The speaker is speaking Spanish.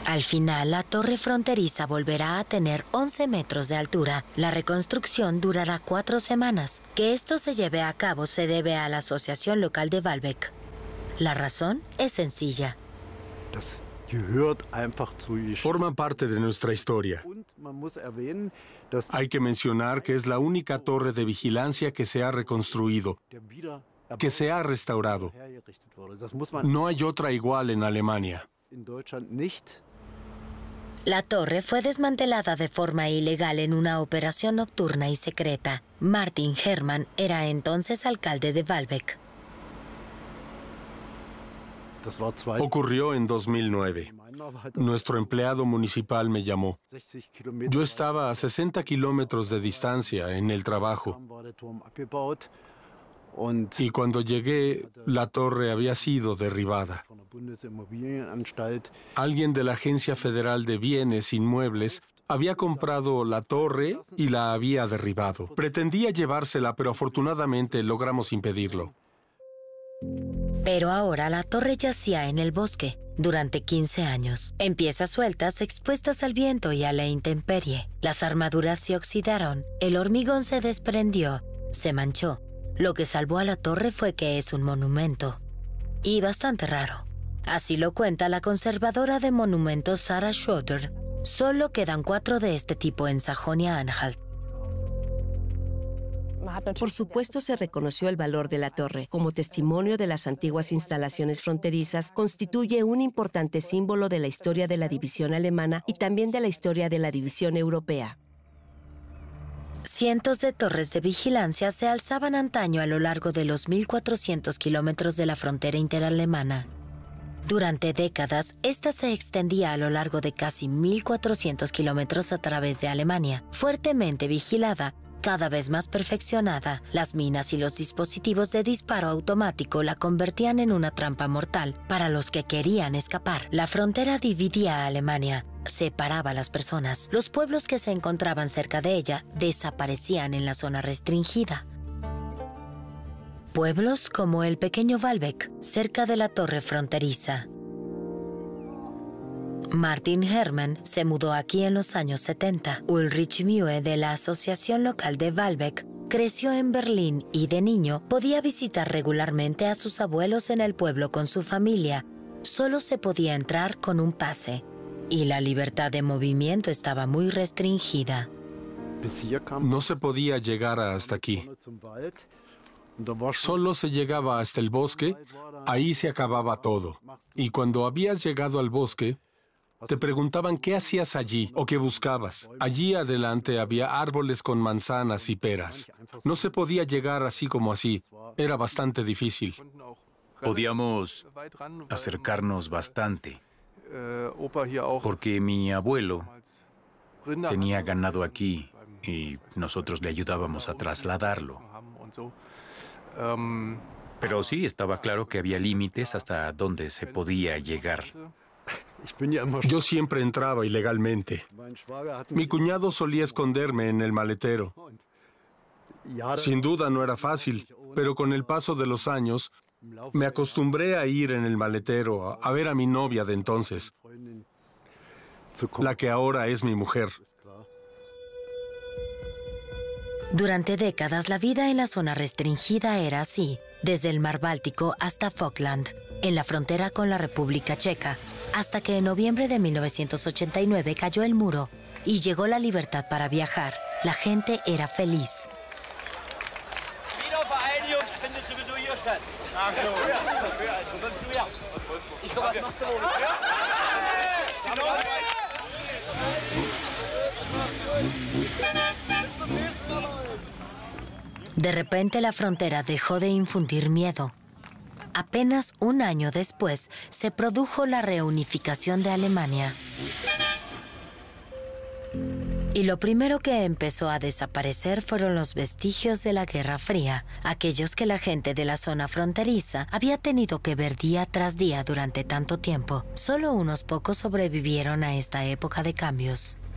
Al final, la torre fronteriza volverá a tener 11 metros de altura. La reconstrucción durará 4 semanas. Que esto se lleve a cabo se debe a la Asociación Local de Baalbek. La razón es sencilla. Forma parte de nuestra historia. Hay que mencionar que es la única torre de vigilancia que se ha reconstruido, que se ha restaurado. No hay otra igual en Alemania. La torre fue desmantelada de forma ilegal en una operación nocturna y secreta. Martin Hermann era entonces alcalde de Baalbek. Ocurrió en 2009. Nuestro empleado municipal me llamó. Yo estaba a 60 kilómetros de distancia en el trabajo. Y cuando llegué, la torre había sido derribada. Alguien de la Agencia Federal de Bienes Inmuebles había comprado la torre y la había derribado. Pretendía llevársela, pero afortunadamente logramos impedirlo. Pero ahora la torre yacía en el bosque durante 15 años. En piezas sueltas, expuestas al viento y a la intemperie. Las armaduras se oxidaron, el hormigón se desprendió, se manchó. Lo que salvó a la torre fue que es un monumento. Y bastante raro. Así lo cuenta la conservadora de monumentos Sarah Schroeder. Solo quedan 4 de este tipo en Sajonia-Anhalt. Por supuesto, se reconoció el valor de la torre. Como testimonio de las antiguas instalaciones fronterizas, constituye un importante símbolo de la historia de la división alemana y también de la historia de la división europea. Cientos de torres de vigilancia se alzaban antaño a lo largo de los 1.400 kilómetros de la frontera interalemana. Durante décadas, esta se extendía a lo largo de casi 1.400 kilómetros a través de Alemania, fuertemente vigilada, cada vez más perfeccionada. Las minas y los dispositivos de disparo automático la convertían en una trampa mortal para los que querían escapar. La frontera dividía a Alemania, separaba a las personas. Los pueblos que se encontraban cerca de ella desaparecían en la zona restringida. Pueblos como el pequeño Baalbek, cerca de la torre fronteriza. Martin Hermann se mudó aquí en los años 70. Ulrich Mühe, de la Asociación Local de Baalbek, creció en Berlín y de niño podía visitar regularmente a sus abuelos en el pueblo con su familia. Solo se podía entrar con un pase y la libertad de movimiento estaba muy restringida. No se podía llegar hasta aquí. Solo se llegaba hasta el bosque, ahí se acababa todo. Y cuando habías llegado al bosque, te preguntaban qué hacías allí o qué buscabas. Allí adelante había árboles con manzanas y peras. No se podía llegar así como así. Era bastante difícil. Podíamos acercarnos bastante, porque mi abuelo tenía ganado aquí y nosotros le ayudábamos a trasladarlo. Pero sí, estaba claro que había límites hasta donde se podía llegar. Yo siempre entraba ilegalmente. Mi cuñado solía esconderme en el maletero. Sin duda no era fácil, pero con el paso de los años me acostumbré a ir en el maletero a ver a mi novia de entonces, la que ahora es mi mujer. Durante décadas, la vida en la zona restringida era así, desde el mar Báltico hasta Falkland, en la frontera con la República Checa, hasta que en noviembre de 1989 cayó el muro y llegó la libertad para viajar. La gente era feliz. De repente la frontera dejó de infundir miedo. Apenas un año después se produjo la reunificación de Alemania. Y lo primero que empezó a desaparecer fueron los vestigios de la Guerra Fría, aquellos que la gente de la zona fronteriza había tenido que ver día tras día durante tanto tiempo. Solo unos pocos sobrevivieron a esta época de cambios.